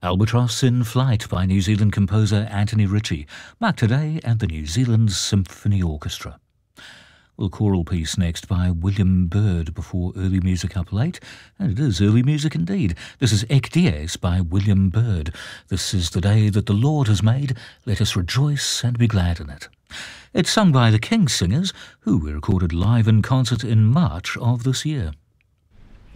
Albatross in Flight by New Zealand composer Anthony Ritchie, marked today at the New Zealand Symphony Orchestra. Well, choral piece next by William Byrd before early music up late, and it is early music indeed. This is Ec Dies by William Byrd. This is the day that the Lord has made, let us rejoice and be glad in it. It's sung by the King's Singers, who were recorded live in concert in March of this year.